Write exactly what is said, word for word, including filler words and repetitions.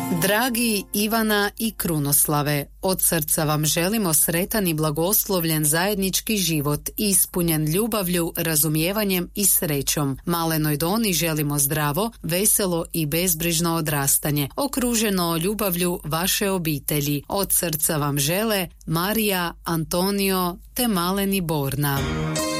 Dragi Ivana i Krunoslave, od srca vam želimo sretan i blagoslovljen zajednički život, ispunjen ljubavlju, razumijevanjem i srećom. Malenoj Doni želimo zdravo, veselo i bezbrižno odrastanje, okruženo ljubavlju vaše obitelji. Od srca vam žele Marija, Antonio te Maleni Borna.